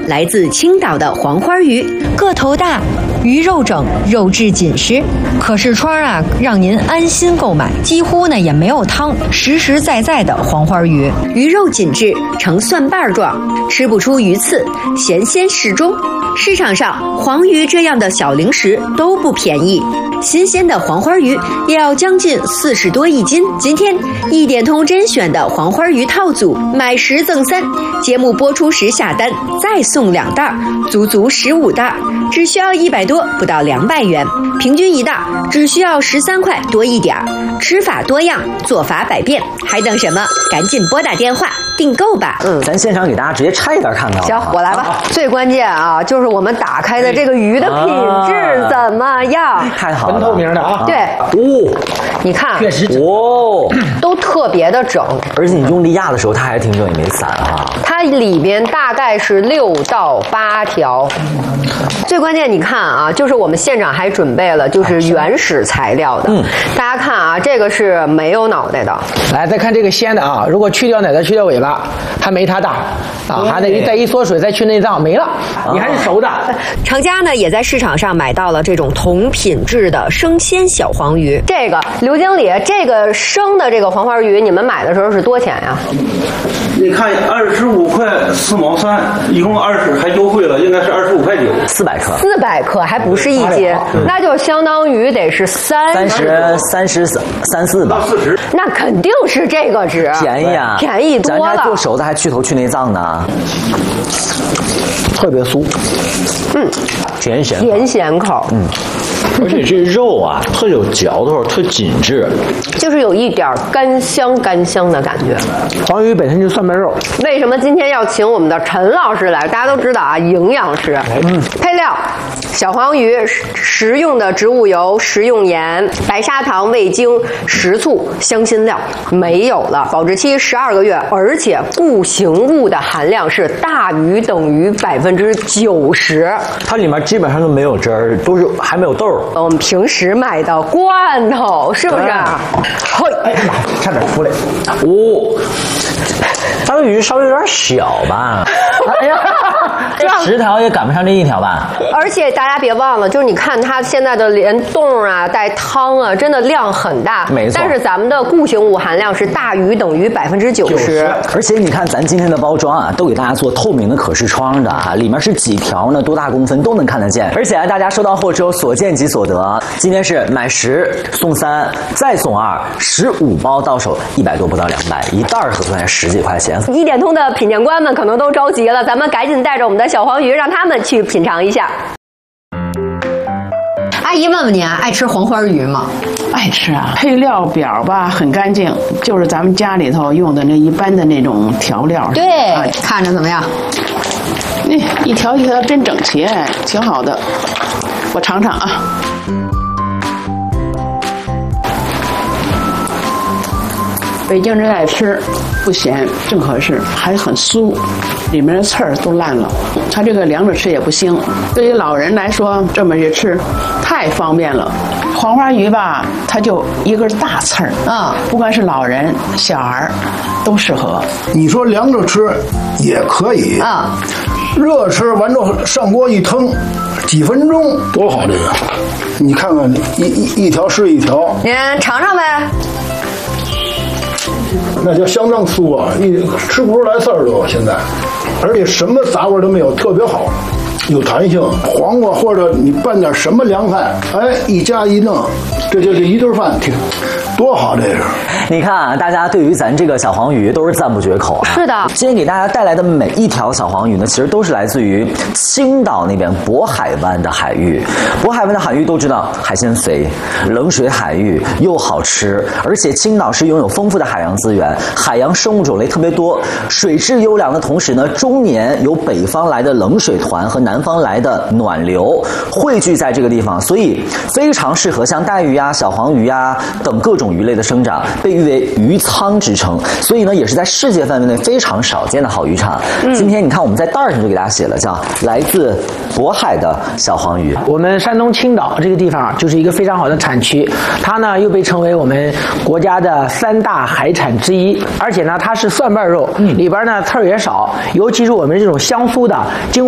来自青岛的黄花鱼， 个头大，鱼肉整，肉质紧实。可视窗啊，让您安心购买，几乎呢也没有汤，实实在在的黄花鱼， 鱼肉紧致，呈蒜瓣状，吃不出鱼刺，咸鲜适中。市场上黄鱼这样的小零食都不便宜，新鲜的黄花鱼也要将近40多一斤。今天一点通甄选的黄花鱼套组，买10赠3，节目播出时下单再送2袋，足足15袋，只需要100多，不到200元，平均1袋只需要13块多一点。吃法多样，做法百变，还等什么？赶紧拨打电话订购吧。 咱现场给大家直接拆一袋看看。 行，我来吧。最关键啊，就是我们打开的这个鱼的品质怎么样？ 太好了， 很透明的啊。 对，你看， 确实都特别的整， 而且你用力压的时候，它还挺整，也没散啊。 它里边大概是6到8条。最关键，你看啊，就是我们现场还准备了就是原始材料的。大家看啊，这个是没有脑袋的。 来，再看这个鲜的啊，如果去掉脑袋、去掉尾巴，还没它大啊，还得再一缩水，再去内脏，没了。你还是熟的。 厂家呢也在市场上买到了这种同品质的生鲜小黄鱼。 这个刘经理，这个生的这个黄花鱼，你们买的时候是多钱呀？ 你看25块4毛3，一共20，还优惠了，应该是25块9。 400克 ，400克还不是1斤，那就相当于得是 33、4吧 ，40， 那肯定是这个值， 便宜啊， 便宜多了。 咱家做熟的还去头去内脏呢， 特别酥， 甜咸口， 而且这肉啊，特有嚼头，特紧致， 就是有一点干香的感觉。 黄鱼本身就蒜瓣肉。 为什么今天要请我们的陈老师来？大家都知道啊，营养师。配料：小黄鱼、食用的植物油、食用盐、白砂糖、味精、食醋、香辛料，没有了。保质期12个月，而且固形物的含量是大于等于90%。 它里面基本上都没有汁儿，都是还没有豆儿。 我们平时买的罐头是不是？ 哎呀妈，差点出来。 它的鱼稍微有点小吧？哎呀，这10条也赶不上这1条吧？ 而且大家别忘了，就是你看它现在的连冻啊、带汤啊，真的量很大。 没错。 但是咱们的固形物含量是大于等于90%。 而且你看咱今天的包装啊，都给大家做透明的可视窗的啊，里面是几条呢？多大公分都能看得见。而且大家收到货之后所见即所得。今天是买10送3，再送2，15包到手100多不到200，一袋合算10几块钱。 一点通的品鉴官们可能都着急了，咱们赶紧带着我们的小黄鱼，让他们去品尝一下。 阿姨问问您啊，爱吃黄花鱼吗？ 爱吃啊，配料表吧很干净，就是咱们家里头用的那一般的那种调料。 对，看着怎么样？ 那一条一条真整齐，挺好的。我尝尝啊。北京人爱吃，不咸，正合适，还很酥，里面的刺儿都烂了。它这个凉着吃也不腥。对于老人来说，这么一吃太方便了。黄花鱼吧，它就一根大刺儿，不管是老人、小孩都适合。 你说凉着吃也可以热吃完之后上锅一腾，几分钟多好这个。你看看一条是一条， 您尝尝呗。 那叫相当酥啊，吃不出来刺儿都现在，而且什么杂味都没有，特别好，有弹性。黄瓜或者你拌点什么凉菜，一加一弄，这就一顿饭，多好这是。 你看啊，大家对于咱这个小黄鱼都是赞不绝口啊。 是的， 今天给大家带来的每一条小黄鱼呢，其实都是来自于青岛那边渤海湾的海域。渤海湾的海域都知道海鲜肥，冷水海域又好吃，而且青岛是拥有丰富的海洋资源，海洋生物种类特别多，水质优良的同时呢，终年有北方来的冷水团和南方来的暖流汇聚在这个地方，所以非常适合像带鱼啊、小黄鱼啊等各种鱼类的生长，被誉为鱼仓之称，所以呢也是在世界范围内非常少见的好渔场。今天你看我们在袋上就给大家写了，叫来自渤海的小黄鱼。 我们山东青岛这个地方就是一个非常好的产区，它呢又被称为我们国家的3大海产之一，而且呢它是蒜瓣肉，里边呢刺儿也少，尤其是我们这种香酥的经